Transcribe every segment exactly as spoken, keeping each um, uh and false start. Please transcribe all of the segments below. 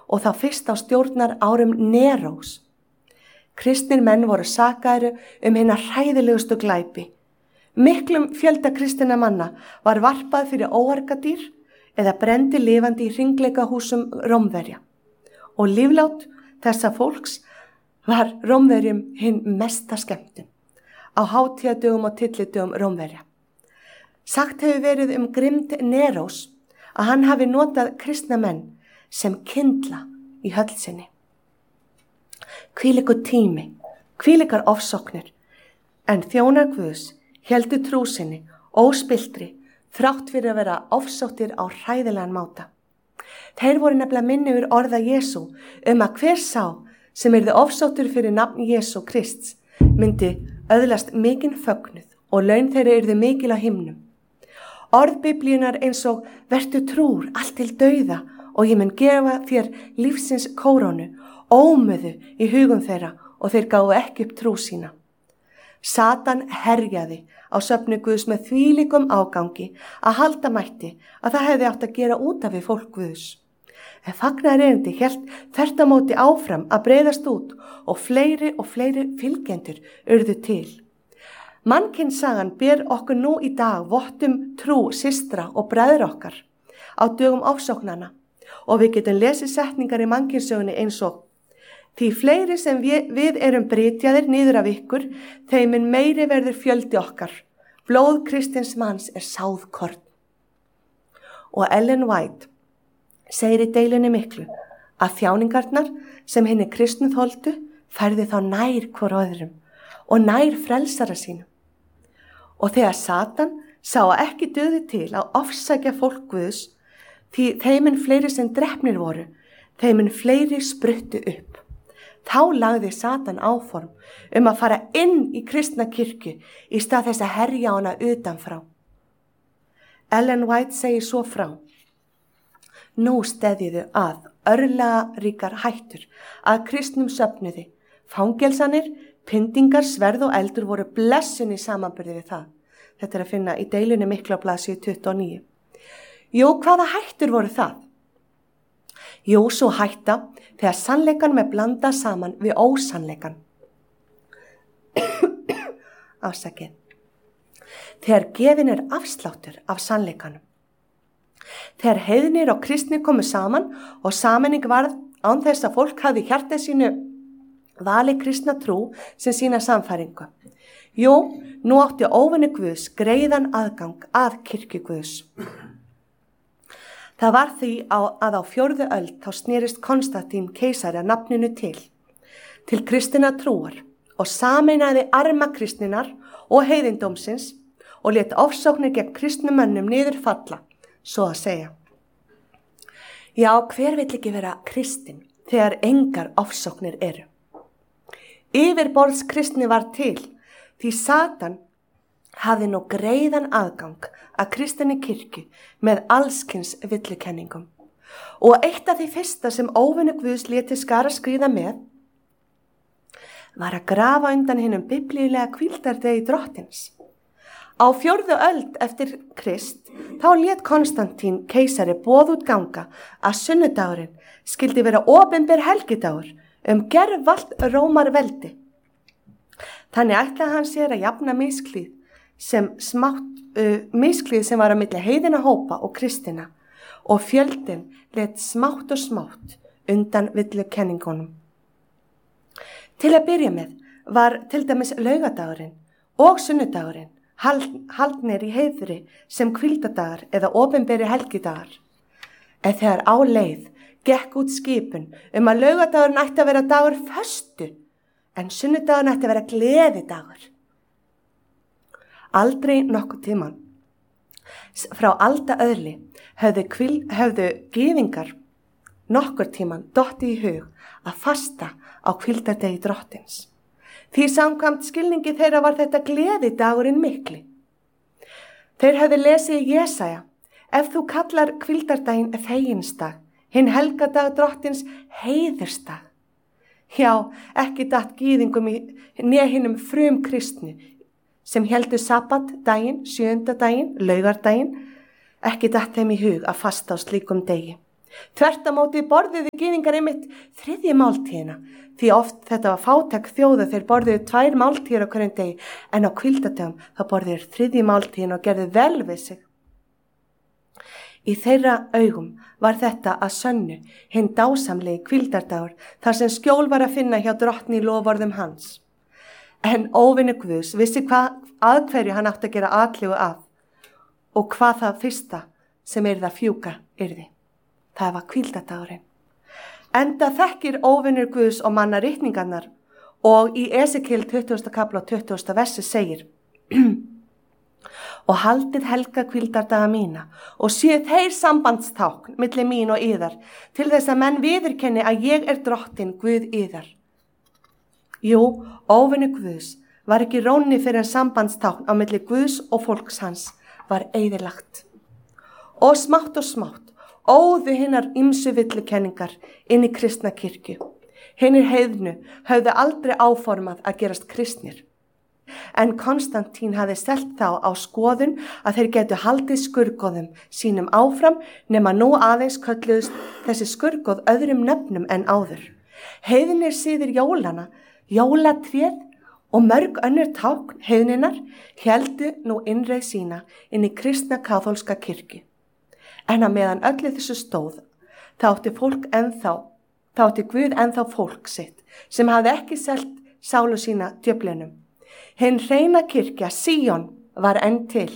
og þá fyrst á stjórnar árum Nerós. Kristnir menn voru sakaðir um hina hræðilegustu glæpi. Miklum fjölda kristinna manna var varpað fyrir óargadýr eða brendi lifandi í hringleikahúsum Rómverja. Og líflát þessa fólks var Rómverjum hinn mesta skemmtun á hátíðadögum og tyllidögum Rómverja. Sagt hefur verið um grimmd Nerós að hann hafi notað kristna menn sem kyndla í höll sinni. Hvílíkur tími, hvílíkar ofsóknir, en þjónar Guðs héldu trú sinni óspilltri þrátt fyrir að vera ofsóttir á hræðilegan máta. Þeir voru nefnilega minni yfir orða Jesú um að hver sá sem yrði ofsóttur fyrir nafn Jesú Krists myndi öðlast mikinn fögnuð og laun þeirra yrði mikil á himnum. Orð Biblíunar eins og vertu trúr allt til dauða og ég mun gefa þér lífsins kórónu, ómöðu í hugum þeirra og þeir gáfu ekki upp trú sína. Satan herjaði á söfnu Guðs með þvílíkum ágangi að halda mætti að það hefði átt að gera út af við fólk Guðs. En fagnaðarerindi hélt þvert á móti áfram að breiðast út og fleiri og fleiri fylgjendur urðu til. Mannkynssagan ber okkur nú í dag vottum trú systra og bræður okkar á dögum ofsóknanna og við getum lesið setningar í mannkynssögunni eins og: því fleiri sem við, við erum brytjaðir niður af ykkur, þeim mun meiri verður fjöldi okkar. Blóð kristins manns er sáðkorn. Og Ellen White segir í deilunni miklu að þjáningarnar sem hinni kristnu þoldu færði þá nær hvor öðrum og nær frelsara sínum. Og þegar Satan sá að ekki dugði til að ofsækja fólk Guðs, því þeimin fleiri sem drepnir voru, þeimin fleiri spruttu upp. Þá lagði Satan áform um að fara inn í kristna kirkju í stað þess að herja hana utanfrá. Ellen White segir svo frá: nú steðjuðu að örlaga ríkar hættur að kristnum söfnuði. Fangelsanir, pyndingar, sverð og eldur voru blessun í samanburði við það. Þetta er að finna í deilunni miklu á blaðsíðu tuttugu og níu. Jú, hvaða hættur voru það? Jú, svo hætta þegar sannleikan með blanda saman við ósannleikan. Afsakið. Þegar gefin er afsláttur af sannleikanum. Þegar heiðnir og kristnir komu saman og sameining varð án þess að fólk hafði hjartað sínu vali kristna trú sem sína samfæringu. Jú, nú átti óvinni Guðs greiðan aðgang að kirkju Guðs. Það var því á, að á fjórðu öld þá snerist Konstantín keisari að nafninu til, til kristina trúar og sameinaði arma kristninar og heiðindómsins og lét ofsóknir gegn kristnum mönnum niður falla, svo að segja. Já, hver vill ekki vera kristinn þegar engar ofsóknir eru? Yfirborðs kristni var til, því Satan hafði nú greiðan aðgang að kristinni kirkju með allskins villukenningum. Og eitt af því fyrsta sem óvinni Guðs léti skara skríða með var að grafa undan hinum biblíulega hvíldardegi drottins. Á fjórðu öld eftir Krist þá lét Konstantín keisari boð út ganga að sunnudagurinn skildi vera opinber helgidagur um gervalt Rómarveldi. Þannig ætlaði hann sér að jafna misklíð sem smátt, uh, misklíð sem var á milli heiðina hópa og kristina og fjöldin let smátt og smátt undan villukenningunum. Til að byrja með var til dæmis laugadagurinn og sunnudagurinn haldnir í heiðri sem hvíldadagar eða opinberi helgidagar. En þegar á leið gekk út skipun um að laugadagurinn ætti að vera dagur föstu en sunnudagurinn ætti að vera gleðidagur. Aldrei nokkuð tíman. Frá alda öðli höfðu, kvíl, höfðu gyðingar nokkur tíman dotti í hug að fasta á hvíldardegi drottins. Því samkvæmt skilningi þeirra var þetta gleðidagurinn mikli. Þeir höfðu lesið í Jesaja: ef þú kallar hvíldardaginn feginsdag, hinn helgadag drottins heiðursdag. Já, ekki datt gyðingum í nehinum frum kristnu sem heldu sabbat daginn, sjöunda daginn, laugardaginn, ekki datt þeim í hug að fasta á slíkum degi. Þvert á móti borðuðu gyðingar einmitt þriðju máltíðina, því oft þetta var fátæk þjóð að þeir borðuðu tvær máltíðir á hverjum degi, en á hvíldardögum þá borðuðu þriðju máltíðin og gerðu vel við sig. Í þeirra augum var þetta að sönnu hinn dásamlegi hvíldardagur þar sem skjól var að finna hjá drottni í loforðum hans. En óvinur Guðs vissi hvað að hverju hann átti að gera atlegu að og hvað það fyrsta sem yrði að fjúka yrði. Það var hvíldardagurinn. Enda þekkir óvinur Guðs og manna ritningarnar og í Esekiel tuttugasta kafla og tuttugasta versi segir og haldið helga hvíldardaga mína og séu þeir sambandstákn milli mín og yðar til þess að menn viðurkenni að ég er drottin Guð yðar. Jú, óvinur Guðs var ekki rónni fyrir en sambandstákn á milli Guðs og fólks hans var eyðilagt. Og smátt og smátt óðu hinnar ýmsu villukenningar inn í kristna kirkju. Hinnir heiðnu höfðu aldrei áformað að gerast kristnir. En Konstantín hafði selt þá á skoðun að þeir getu haldið skurgoðum sínum áfram nema nú aðeins kölluðust þessi skurgoð öðrum nöfnum en áður. Heiðnir síður jólana, jólatréð og mörg önnur tákn heiðninnar héldu nú innreið sína inn í kristna kaþólska kirkju. En að meðan öllu þessu stóð, þá átti fólk ennþá, þá átti Guð ennþá fólk sitt sem hafði ekki selt sálu sína djöflunum. Hinn hreina kirkja, Síón, var enn til,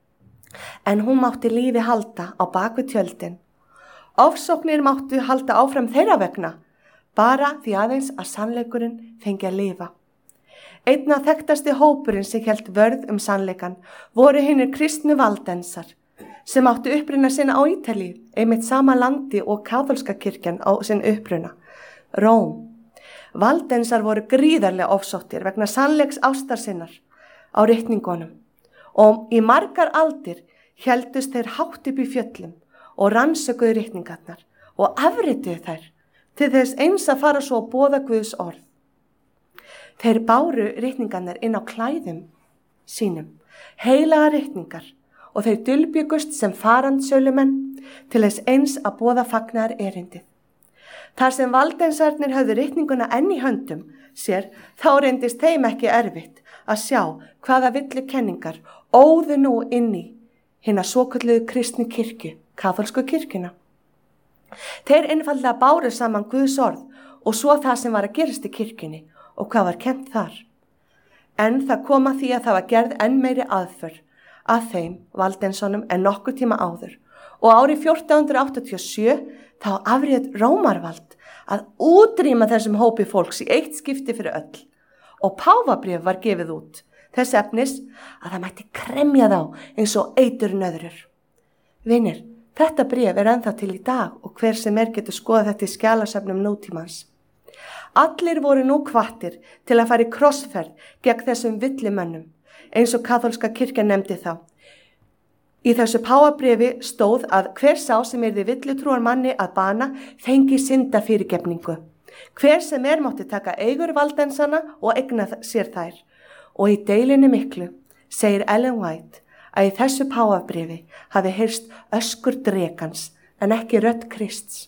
en hún mátti lífi halda á bakvið tjöldin. Ofsóknir máttu halda áfram þeirra vegna, bara því aðeins að sannleikurinn fengi að lifa. Einna þekktasti hópurinn sem hélt vörð um sannleikan voru hinnir kristnu valdensar, sem áttu uppruna sinna á Ítalíu, einmitt sama landi og kaþólska kirkjan á sinn uppruna, Róm. Valdensar voru gríðarlega ofsóttir vegna sannleiks ástar sinnar á ritningunum og í margar aldir héldust þeir hátt upp í fjöllum og rannsökuðu ritningarnar og afrituðu þær til þess eins að fara svo að boða Guðs orð. Þeir báru ritningarnar inn á klæðum sínum, heilaga ritningar og þeir dulbjögust sem farandsölumenn til þess eins að boða fagnaðar erindið. Þar sem valdensarnir höfðu ritninguna enn í höndum sér, þá reyndist þeim ekki erfitt að sjá hvaða villu kenningar óðu nú inn í hina svokölluðu kristnu kirkju, kaþólsku kirkjuna. Þeir einfaldlega báru saman Guðs orð og svo það sem var að gerast í kirkjunni og hvað var kennt þar. En það kom að því að það var gerð enn meiri aðför að þeim valdensonum en nokkur tíma áður og árið fjórtán hundruð áttatíu og sjö þá afrið Rómarvald að útrýma þessum hópi fólks í eitt skipti fyrir öll og páfabréf var gefið út þess efnis að það mætti kremja þá eins og eitur nöðrur. Vinir, þetta bréf er ennþá til í dag og hver sem er getur skoða þetta í skjalasöfnum nútímans. Allir voru nú hvattir til að fara í krossferð gegn þessum villimönnum eins og kaþólska kirkja nefndi þá. Í þessu páfabréfi stóð að hver sá sem yrði villutrúar manni að bana fengi syndafyrirgefningu. Hver sem er mátti taka eigur valdensana og eigna sér þær. Og í deilinu miklu segir Ellen White að í þessu páfabréfi hafi heyrst öskur drekans en ekki rödd Krists.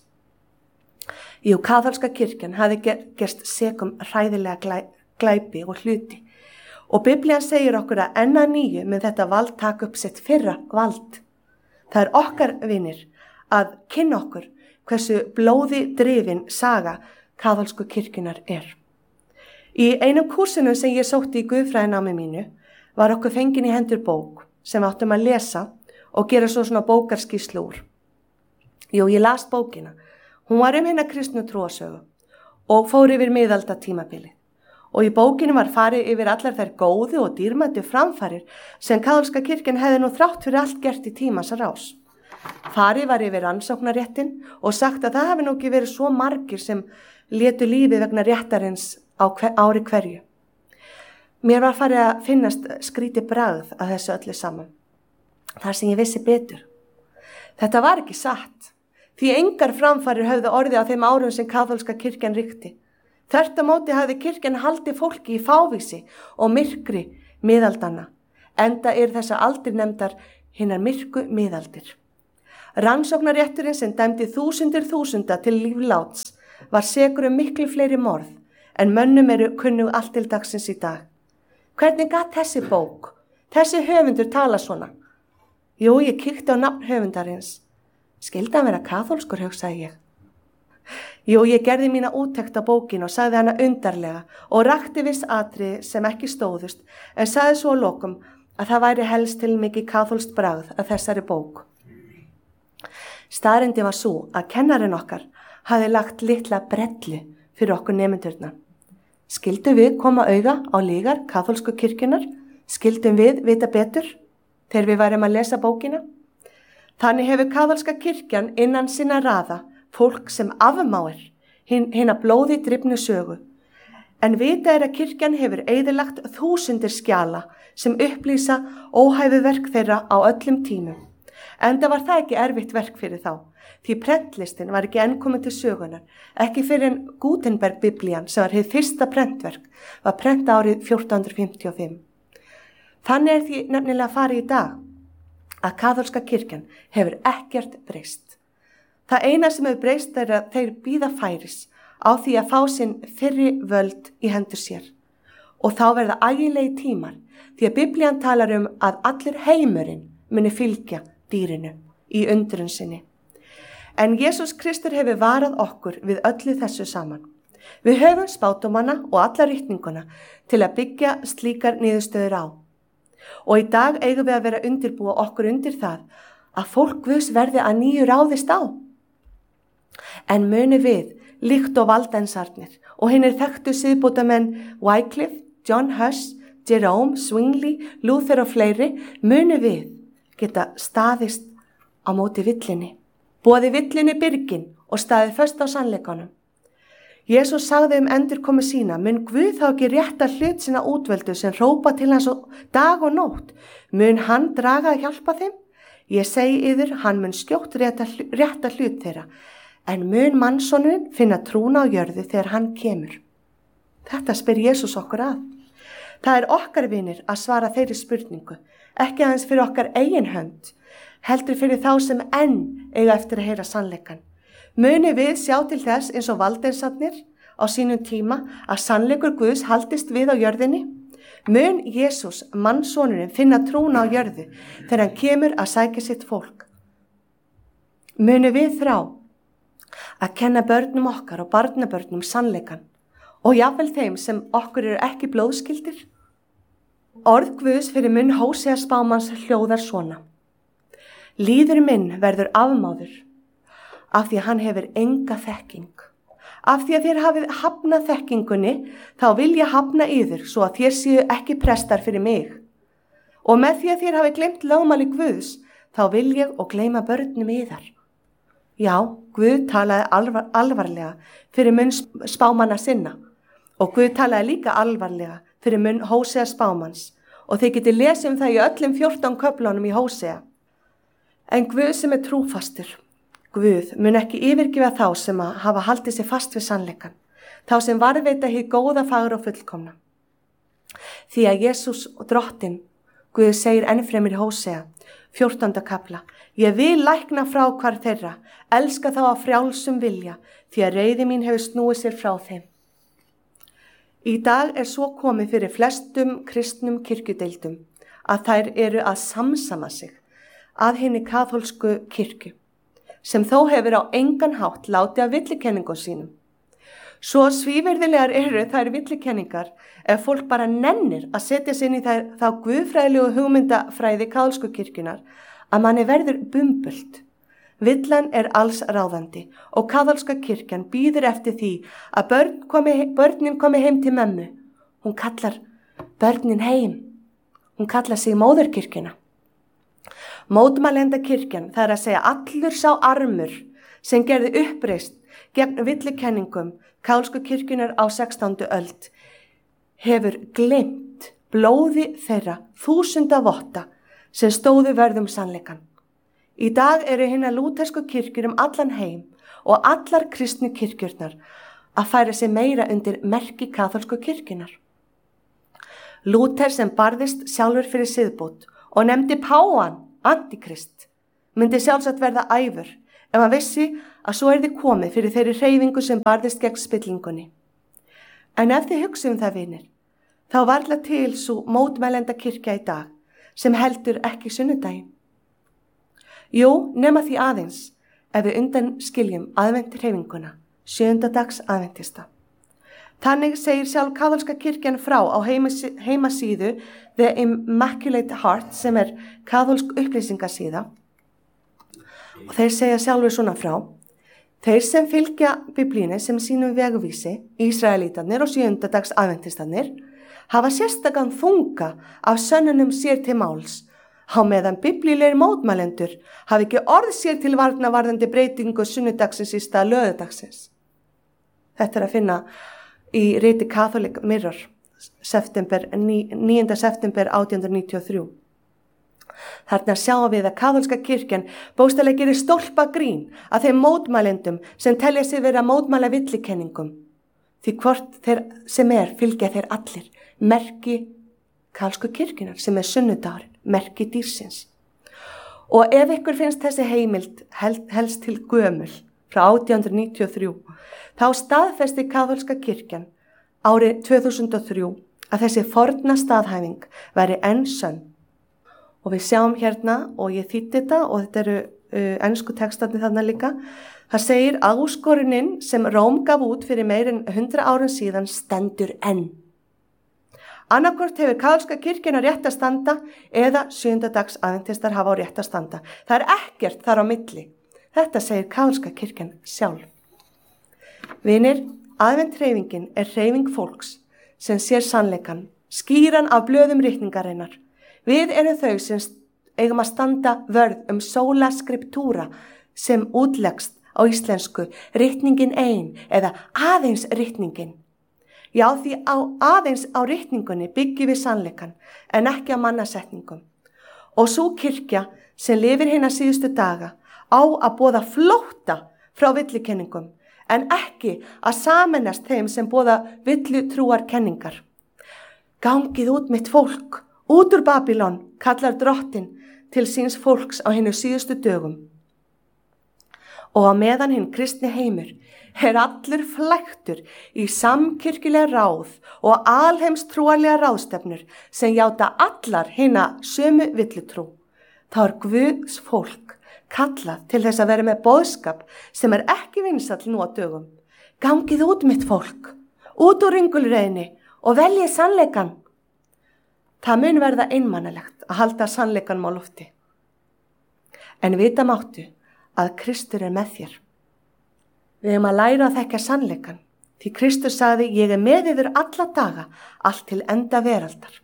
Jú, kaþólska kirkjan hafi gerst sekum hræðilega glæ, glæpi og hluti. Og Biblían segir okkur að enn að nýju mun þetta vald taka upp sitt fyrra vald. Það er okkar vinir að kynna okkur hversu blóði drifin saga kaþólsku kirkjunar er. Í einum kúrsinu sem ég sótti í guðfræðinámi mínu var okkur fengin í hendur bók sem áttum að lesa og gera svo svona bókarskýrslu úr. Jú, ég las bókina. Hún var um hinna kristnu trúarsögu og fór yfir miðalda tímabilið. Og í bókinu var farið yfir allar þær góðu og dýrmætu framfarir sem kaþólska kirkjan hefði nú þrátt fyrir allt gert í tímans rás. Farið var yfir rannsóknaréttin og sagt að það hefði nú ekki verið svo margir sem létu lífið vegna réttarins á hver, ári hverju. Mér var farið að finnast skrítið bragð að þessu öllu saman. Þar sem ég vissi betur. Þetta var ekki satt, því engar framfarir höfðu orðið á þeim árum sem kaþólska kirkjan ríkti. Þvert á móti hafði kirkjan haldið fólki í fávísi og myrkri miðaldanna, enda er þessa aldir nefndar hinnar myrku miðaldir. Rannsóknarrétturinn sem dæmdi þúsundir þúsunda til lífláts var sekur um miklu fleiri morð en mönnum eru kunnug allt til dagsins í dag. Hvernig gat þessi bók, þessi höfundur tala svona? Jú, ég kíkti á nafn höfundarins. Skyldi hann vera kaþólskur, hugsaði ég. Jú, ég gerði mína úttekt á bókinu og sagði hana undarlega og rakti viss atriði sem ekki stóðust, en sagði svo að lokum að það væri helst til mikið kaþólskt bragð að þessari bók. Staðreyndi var svo að kennarinn okkar hafði lagt litla brellu fyrir okkur nemendurna. Skildum við koma auga á lygar kaþólsku kirkjunar? Skildum við vita betur þegar við værum að lesa bókina? Þannig hefur kaþólska kirkjan innan sinna raða fólk sem afmáir hina blóði drifnu sögu. En vita er að kirkjan hefur eyðilagt þúsundir skjala sem upplýsa óhæfu verk þeirra á öllum tímum. Enda var það ekki erfitt verk fyrir þá, því prentlistin var ekki enn komið til sögunar, ekki fyrir en Gutenberg-biblían sem var hið fyrsta prentverk, var prenta árið fjórtán hundruð fimmtíu og fimm. Þannig er því nefnilega farið í dag að kaþólska kirkjan hefur ekkert breyst. Það eina sem hefur breyst er að þeir bíða færis á því að fá sinn fyrri völd í hendur sér. Og þá verða ægilegi tímar því að biblían talar um að allir heimurinn muni fylgja dýrinu í undrun sinni. En Jesús Kristur hefur varað okkur við öllu þessu saman. Við höfum spádómana og alla ritninguna til að byggja slíkar niðurstöður á. Og í dag eigum við að vera undirbúa okkur undir það að fólk Guðs verði að nýju ráðist á. En muni við, líkt og valdensarnir og hinnir þekktu siðbótamenn Wycliffe, John Huss, Jerome, Zwingli, Luther og fleiri, muni við geta staðist á móti villinni, boði villinni byrgin og staðið föst á sannleikanum. Jesús sagði um endurkomu sína, mun Guð þá ekki rétta hlut sína útvöldu sem hrópa til hans dag og nótt, mun hann draga að hjálpa þeim? Ég segi yður, hann mun skjótt rétta, rétta hlut þeirra, en mun mannssonurinn finna trúna á jörðu þegar hann kemur. Þetta spyr Jesús okkur að. Það er okkar vinir að svara þeirri spurningu, ekki aðeins fyrir okkar eigin hönd, heldur fyrir þá sem enn eiga eftir að heyra sannleikan. Muni við sjá til þess eins og valdensarnir á sínum tíma að sannleikur Guðs haldist við á jörðinni? Mun Jesús, mannssonurinn, finna trúna á jörðu þegar hann kemur að sækja sitt fólk? Muni við þrá að kenna börnum okkar og barnabörnum sannleikan og jafnvel þeim sem okkur eru ekki blóðskyldir? Orð Guðs fyrir munn Hósea spámanns hljóðar svona. Líður minn verður afmáður, af því að hann hefur enga þekking. Af því að þér hafið hafnað þekkingunni, þá vil ég hafna yður svo að þér séu ekki prestar fyrir mig. Og með því að þér hafið gleymt lögmáli Guðs, þá vil ég og gleyma börnum yðar. Já, Guð talaði alvar, alvarlega fyrir munn spámanna sinna og Guð talaði líka alvarlega fyrir munn Hósea spámanns og þið getið lesið um það í öllum fjórtán köflunum í Hósea. En Guð sem er trúfastur, Guð mun ekki yfirgefa þá sem að hafa haldið sér fast við sannleikan, þá sem varðveita hið góða, fagra og fullkomna. Því að Jesús og Drottinn, Guð segir ennfremur í Hósea, fjórtánda kafla, ég vil lækna frá hvar þeirra, elska þá að frjálsum vilja, því að reiði mín hefur snúið sér frá þeim. Í dag er svo komið fyrir flestum kristnum kirkjudeildum að þær eru að samsama sig að hinni kaþólsku kirkju, sem þó hefur á engan hátt látið af villikenningum sínum. Svo svívirðilegar eru þær villikenningar ef fólk bara nennir að setja sig inn í þær, þá guðfræðilegu hugmyndafræði kaþólsku kirkjunar að manni verður bumbult. Villan er alls ráðandi og kaþólska kirkjan býður eftir því að börn komi, börnin komi heim til mömmu. Hún kallar börnin heim. Hún kallar sig móðurkirkjuna. Mótmælenda kirkjan, það er að segja allur sá armur sem gerði uppreist gegn villikenningum kaþólsku kirkjunar á sextándu öld, hefur gleymt blóði þeirra þúsunda votta sem stóðu vörðum sannleikan. Í dag eru hinna lútersku kirkjur um allan heim og allar kristnu kirkjurnar að færa sig meira undir merki kaþólsku kirkjunar. Lúter sem barðist sjálfur fyrir siðbót og nefndi páan antikrist, myndi sjálfsagt verða æfur ef hann vissi að svo er þið komið fyrir þeirri hreyfingu sem barðist gegn spillingunni. En ef þið hugsa um það, vinir, þá varla til svo mótmælenda kirkja í dag sem heldur ekki sunnudaginn. Jú, nema því aðeins ef við undan skiljum aðventuhreyfinguna, sjöundadags aðventista. Þannig segir sjálf kaþólska kirkjan frá á heimasíðu The Immaculate Heart sem er kaþólsk upplýsingasíða og þeir segja sjálfur svona frá: þeir sem fylgja Biblíunni sem sínum veguvísi, Ísraelítarnir og sjöundadags aðventistarnir, hafa sérstakann þunga af sönnunum sér til máls, á meðan biblíulegir mótmælendur hafi ekki orð sér til varna varðandi breytingu sunnudagsins í stað lögudagsins. Þetta er að finna í riti Catholic Mirror, september, níunda september átján hundruð níutíu og þrjú. Þarna sjáum við að kaþólska kirkjan bókstaflega gerir stólpa grín að þeim mótmælendum sem telja sig vera mótmæla villikenningum. Því hvort þeir sem er fylgja þeir allir merki kaþólsku kirkjunar sem er sunnudagurinn, merki dýrsins. Og ef ykkur finnst þessi heimild helst til gömul frá átján hundruð níutíu og þrjú, þá staðfesti kaþólska kirkjan árið tvö þúsund og þrjú að þessi forna staðhæfing væri enn sönn. Og við sjáum hérna, og ég þýddi þetta, og þetta eru uh, ensku textarnir þarna líka, það segir að áskorunin sem Róm gaf út fyrir meir en hundrað árum síðan stendur enn. Annarkvort hefur kaþólska kirkjan á rétt að standa eða sjöundadags aðventistar hafa á rétt að standa. Það er ekkert þar á milli. Þetta segir kaþólska kirkjan sjálf. Vinir, aðventhreyfingin er hreyfing fólks sem sér sannleikan, skýran af blöðum ritningarinnar. Við erum þau sem eigum að standa vörð um sola scriptura sem útleggst á íslensku ritningin ein eða aðeins ritningin. Já, því á aðeins á ritningunni byggjum við sannleikan en ekki á mannasetningum. Og svo kirkja sem lifir hina síðustu daga á að boða flótta frá villikenningum en ekki að sameinast þeim sem boða villutrúar kenningar. Gangið út mitt fólk, út úr Babylon, kallar drottin til síns fólks á hinu síðustu dögum. Og á meðan hinn kristni heimur er allur flæktur í samkirkjulega ráð og alheimstrúarlega ráðstefnur sem játa allar hina sömu villutrú. Þá er Guðs fólk kallað til þess að vera með boðskap sem er ekki vinsæll nú á dögum. Gangið út mitt fólk, út úr ringulreiðinni og veljið sannleikan. Það mun verða einmannalegt að halda sannleikanum á lofti. En vita máttu að Kristur er með þér. Við erum að læra að þekkja sannleikan, því Kristur sagði: ég er með yður alla daga, allt til enda veraldar.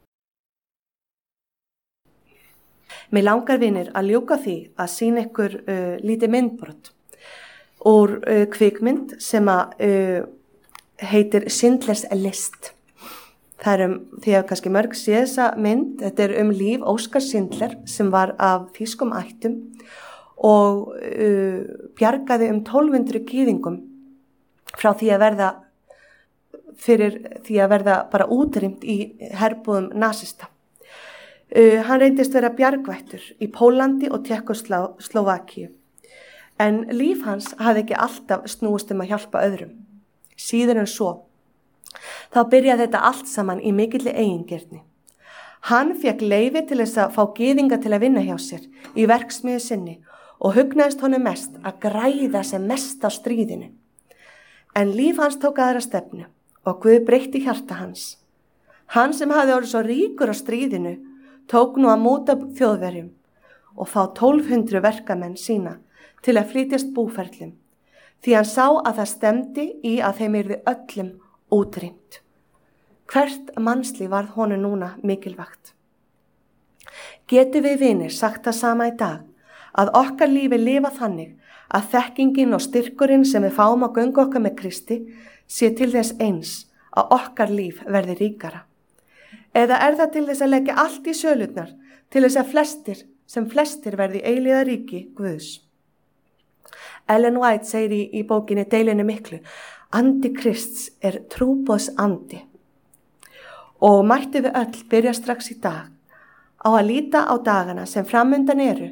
Mér langar vinir að ljúka því að sýna ykkur uh, lítið myndbrot úr uh, kvikmynd sem að uh, heitir Schindlers List. Það er um, því að kannski mörg sé þessa mynd, þetta er um líf Óskar Schindler sem var af þýskum ættum og uh, bjargaði um tólf hundruð gyðingum frá því að verða fyrir því að verða bara útrýmt í herbúðum nasista. Uh, hann reyndist vera bjargvættur í Pólandi og Tékkóslóvakíu, en líf hans hafði ekki alltaf snúist um að hjálpa öðrum. Síður en svo. Þá byrjaði þetta allt saman í mikilli eigingirni. Hann fekk leyfi til þess að fá gyðinga til að vinna hjá sér í verksmiðju sinni og hugnaðist honum mest að græða sem mest á stríðinu. En líf hans tók aðra stefnu og Guð breytti hjarta hans. Hann sem hafði orðið svo ríkur á stríðinu tók nú að móta Þjóðverjum og fá tólf hundruð verkamenn sína til að flytjast búferlum, því hann sá að það stemdi í að þeim yrði öllum útrýmt. Hvert mannslíf varð honum núna mikilvægt. Getum við vinir sagt það sama í dag, að okkar lífi lifa þannig að þekkingin og styrkurinn sem við fáum á göngu okkar með Kristi sé til þess eins að okkar líf verði ríkara. Eða er það til þess að leggja allt í sölurnar til þess að flestir sem flestir verði eilíða ríki Guðs. Ellen White segir í, í bókinni Deilinu miklu: andi Krists er trúboðs andi. Og mættu við öll byrja strax í dag á að líta á dagana sem framundan eru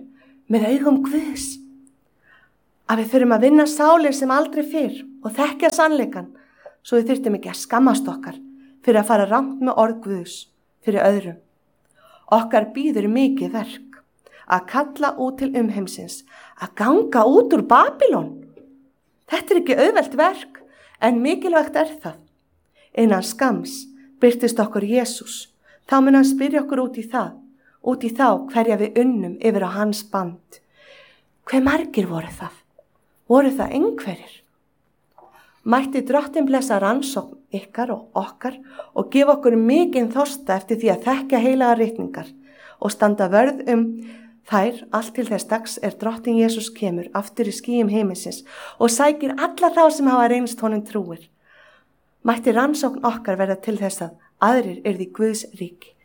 með augum Guðs. Að við þurfum að vinna sálir sem aldrei fyrr og þekkja sannleikann, svo við þyrftum ekki að skammast okkar fyrir að fara rangt með orð Guðs fyrir öðrum. Okkar býður mikið verk að kalla út til umheimsins, að ganga út úr Babylon. Þetta er ekki auðvelt verk, en mikilvægt er það. Innan skams birtist okkur Jesús. Þá mun hann spyrja okkur út í það, út í þá hverja við unnum yfir á hans band. Hve margir voru það? Voru það einhverjir? Mætti Drottinn blessa rannsókn ykkar og okkar og gefa okkur mikinn þorsta eftir því að þekkja heilagar ritningar og standa vörð um þær allt til þess dags er Drottinn Jesús kemur aftur í skýjum heiminsins og sækir alla þá sem hafa reynst honum trúir. Mætti rannsókn okkar verða til þess að aðrir yrði Guðs ríki